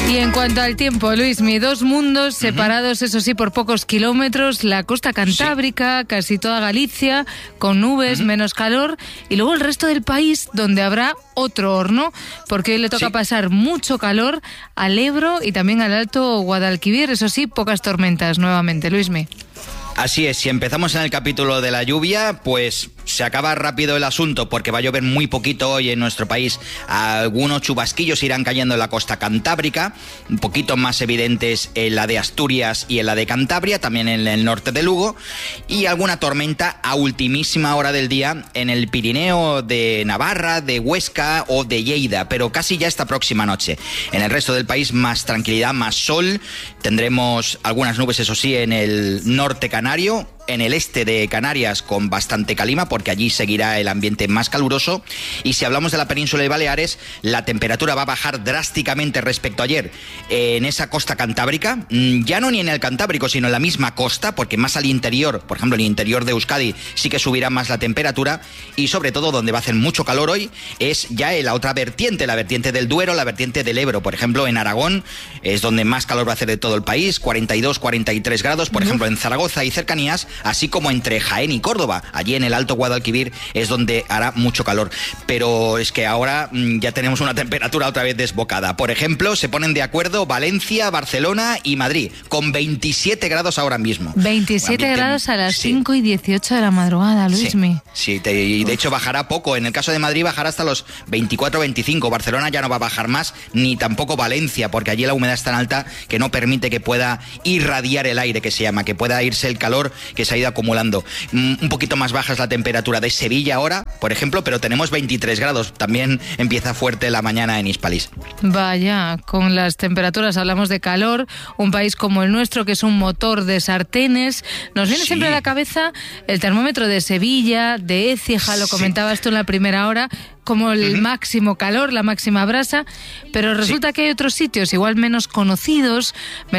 Y en cuanto al tiempo, Luismi, dos mundos separados, eso sí, por pocos kilómetros, la costa cantábrica, casi toda Galicia, con nubes, menos calor, y luego el resto del país, donde habrá otro horno, porque hoy le toca pasar mucho calor al Ebro y también al Alto Guadalquivir, eso sí, pocas tormentas nuevamente, Luismi. Así es, si empezamos en el capítulo de la lluvia, pues se acaba rápido el asunto porque va a llover muy poquito hoy en nuestro país. Algunos chubasquillos irán cayendo en la costa cantábrica, un poquito más evidentes en la de Asturias y en la de Cantabria, también en el norte de Lugo, y alguna tormenta a ultimísima hora del día en el Pirineo de Navarra, de Huesca o de Lleida, pero casi ya esta próxima noche. En el resto del país más tranquilidad, más sol, tendremos algunas nubes, eso sí, en el norte canario, en el este de Canarias con bastante calima porque allí seguirá el ambiente más caluroso, y si hablamos de la península de Baleares, la temperatura va a bajar drásticamente respecto a ayer en esa costa cantábrica, ya no ni en el Cantábrico sino en la misma costa, porque más al interior, por ejemplo en el interior de Euskadi sí que subirá más la temperatura, y sobre todo donde va a hacer mucho calor hoy es ya en la otra vertiente, la vertiente del Duero, la vertiente del Ebro. Por ejemplo en Aragón es donde más calor va a hacer de todo el país, 42, 43 grados, por ejemplo en Zaragoza y cercanías, así como entre Jaén y Córdoba. Allí en el Alto Guadalquivir es donde hará mucho calor. Pero es que ahora ya tenemos una temperatura otra vez desbocada. Por ejemplo, se ponen de acuerdo Valencia, Barcelona y Madrid, con 27 grados ahora mismo. 27 grados a las 5 y 18 de la madrugada, Luismi. Sí, y de hecho bajará poco. En el caso de Madrid bajará hasta los 24 o 25. Barcelona ya no va a bajar más, ni tampoco Valencia, porque allí la humedad es tan alta que no permite que pueda irradiar el aire, que se llama, que pueda irse el calor que se ha ido acumulando. Un poquito más baja es la temperatura de Sevilla ahora, por ejemplo, pero tenemos 23 grados. También empieza fuerte la mañana en Hispalis. Vaya, con las temperaturas hablamos de calor, un país como el nuestro que es un motor de sartenes. Nos viene siempre a la cabeza el termómetro de Sevilla, de Écija, lo comentabas tú en la primera hora, como el máximo calor, la máxima brasa, pero resulta que hay otros sitios igual menos conocidos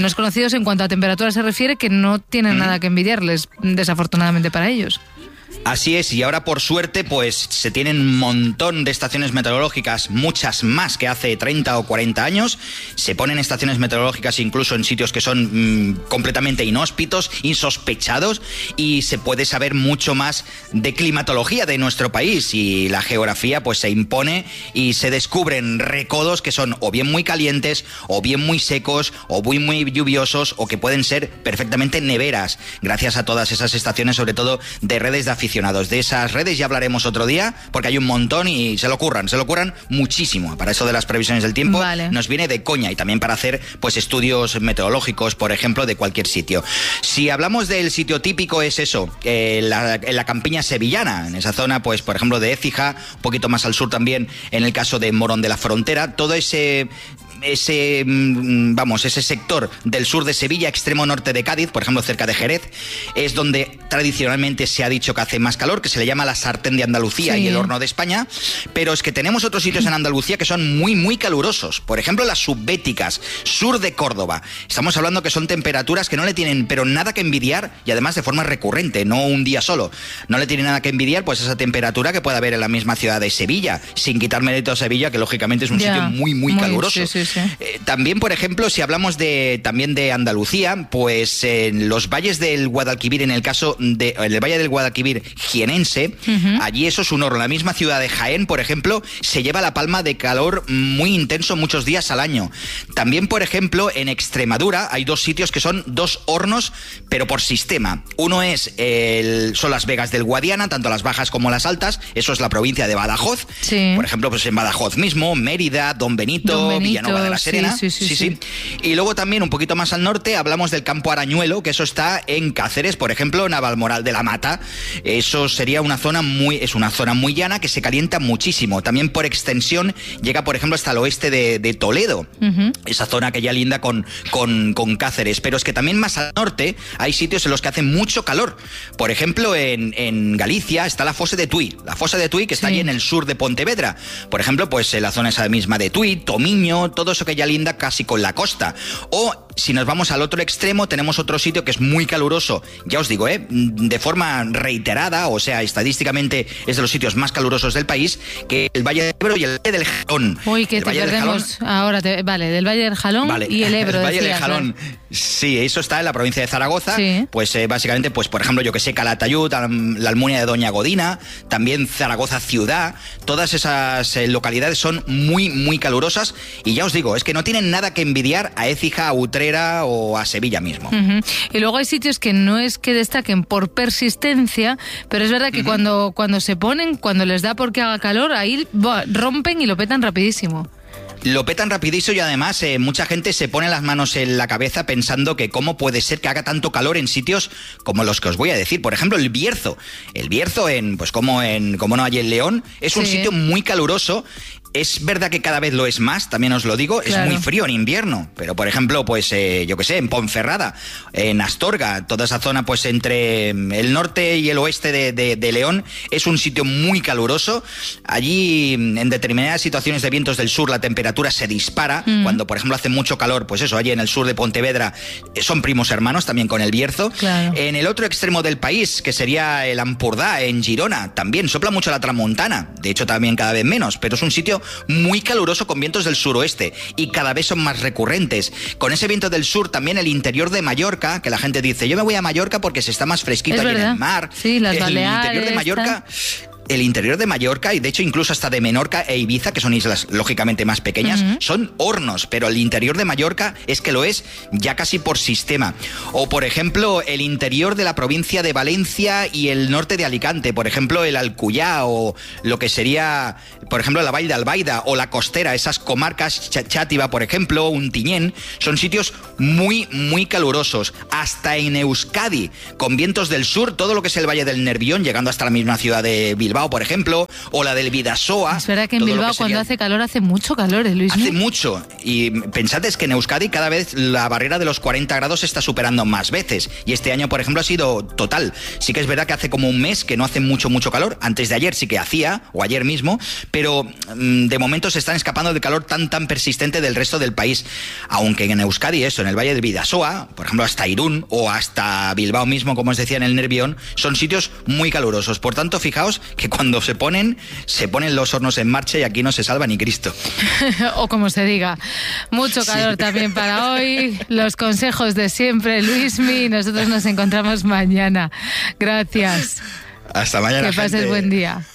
en cuanto a temperatura se refiere, que no tienen nada que envidiarles, desafortunadamente para ellos. Así es, y ahora por suerte pues se tienen un montón de estaciones meteorológicas, muchas más que hace 30 o 40 años. Se ponen estaciones meteorológicas incluso en sitios que son completamente inhóspitos, insospechados, y se puede saber mucho más de climatología de nuestro país, y la geografía pues se impone y se descubren recodos que son o bien muy calientes, o bien muy secos, o muy lluviosos, o que pueden ser perfectamente neveras, gracias a todas esas estaciones, sobre todo de redes de aficionados. De esas redes ya hablaremos otro día, porque hay un montón y se lo curran muchísimo. Para eso de las previsiones del tiempo nos viene de coña, y también para hacer pues estudios meteorológicos, por ejemplo, de cualquier sitio. Si hablamos del sitio típico, es eso, en la campiña sevillana, en esa zona, pues por ejemplo de Écija, un poquito más al sur también, en el caso de Morón de la Frontera, todo ese sector del sur de Sevilla, extremo norte de Cádiz, por ejemplo cerca de Jerez, es donde tradicionalmente se ha dicho que hace más calor, que se le llama la sartén de Andalucía y el horno de España, pero es que tenemos otros sitios en Andalucía que son muy calurosos. Por ejemplo las subbéticas, sur de Córdoba. Estamos hablando que son temperaturas que no le tienen pero nada que envidiar, y además de forma recurrente, no un día solo. No le tiene nada que envidiar pues esa temperatura que puede haber en la misma ciudad de Sevilla, sin quitar mérito a Sevilla, que lógicamente es un sitio muy caluroso. Sí. También, por ejemplo, si hablamos también de Andalucía, pues en los valles del Guadalquivir, en el caso del Valle del Guadalquivir jienense, allí eso es un horno. La misma ciudad de Jaén, por ejemplo, se lleva la palma de calor muy intenso muchos días al año. También, por ejemplo, en Extremadura hay dos sitios que son dos hornos, pero por sistema. Uno son las Vegas del Guadiana, tanto las bajas como las altas, eso es la provincia de Badajoz. Sí. Por ejemplo, pues en Badajoz mismo, Mérida, Don Benito, Villanueva de la Serena. Sí. Y luego también un poquito más al norte hablamos del Campo Arañuelo, que eso está en Cáceres, por ejemplo, Navalmoral de la Mata. Eso sería una zona muy llana que se calienta muchísimo. También por extensión llega, por ejemplo, hasta el oeste de Toledo, esa zona que ya linda con Cáceres. Pero es que también más al norte hay sitios en los que hace mucho calor. Por ejemplo, en Galicia está la Fosa de Tui. La Fosa de Tui, que está allí en el sur de Pontevedra. Por ejemplo, pues en la zona esa misma de Tui, Tomiño, todo eso que ya linda casi con la costa. O si nos vamos al otro extremo, tenemos otro sitio que es muy caluroso, ya os digo, de forma reiterada, o sea, estadísticamente es de los sitios más calurosos del país, que es el Valle del Ebro y el Valle del Jalón. Uy, que te perdemos ahora. Vale, del Valle del Jalón y el Ebro. El Valle del Jalón, sí, eso está en la provincia de Zaragoza. Sí. Pues básicamente, pues por ejemplo, yo que sé, Calatayud, la Almunia de Doña Godina, también Zaragoza ciudad, todas esas localidades son muy, muy calurosas y ya os digo, es que no tienen nada que envidiar a Écija, a Utrera o a Sevilla mismo. Y luego hay sitios que no es que destaquen por persistencia, pero es verdad que cuando se ponen, cuando les da porque haga calor, ahí rompen y lo petan rapidísimo. Lo petan rapidísimo y además mucha gente se pone las manos en la cabeza pensando que cómo puede ser que haga tanto calor en sitios como los que os voy a decir. Por ejemplo, el Bierzo. El Bierzo, como no hay en León, es un sitio muy caluroso. Es verdad que cada vez lo es más, también os lo digo, es muy frío en invierno, pero por ejemplo, pues yo que sé, en Ponferrada, en Astorga, toda esa zona pues entre el norte y el oeste de León, es un sitio muy caluroso. Allí, en determinadas situaciones de vientos del sur, la temperatura se dispara, cuando por ejemplo hace mucho calor, pues eso, allí en el sur de Pontevedra, son primos hermanos también con el Bierzo. Claro. En el otro extremo del país, que sería el Ampurdá, en Girona, también sopla mucho la tramontana, de hecho también cada vez menos, pero es un sitio muy caluroso con vientos del suroeste y cada vez son más recurrentes. Con ese viento del sur también el interior de Mallorca, que la gente dice, yo me voy a Mallorca porque se está más fresquito allí en el mar. Sí, las Baleares. El interior de Mallorca... El interior de Mallorca y de hecho incluso hasta de Menorca e Ibiza, que son islas lógicamente más pequeñas, son hornos, pero el interior de Mallorca es que lo es ya casi por sistema. O por ejemplo el interior de la provincia de Valencia y el norte de Alicante, por ejemplo el Alcuyá o lo que sería, por ejemplo, la Vall de Albaida o la costera, esas comarcas, Chátiva por ejemplo, Untiñén, son sitios muy, muy calurosos. Hasta en Euskadi, con vientos del sur, todo lo que es el Valle del Nervión, llegando hasta la misma ciudad de Bilbao, por ejemplo, o la del Bidasoa. Es verdad que en Bilbao cuando hace calor hace mucho calor, Luis. Hace mucho. Y pensad es que en Euskadi cada vez la barrera de los 40 grados se está superando más veces. Y este año, por ejemplo, ha sido total. Sí que es verdad que hace como un mes que no hace mucho calor. Antes de ayer sí que hacía, o ayer mismo, pero de momento se están escapando del calor tan persistente del resto del país. Aunque en Euskadi, eso, en el Valle del Bidasoa, por ejemplo, hasta Irún o hasta Bilbao mismo, como os decía, en el Nervión, son sitios muy calurosos. Por tanto, fijaos que cuando se ponen los hornos en marcha y aquí no se salva ni Cristo. O como se diga. Mucho calor también para hoy. Los consejos de siempre, Luismi. Nosotros nos encontramos mañana. Gracias. Hasta mañana. Que pases buen día.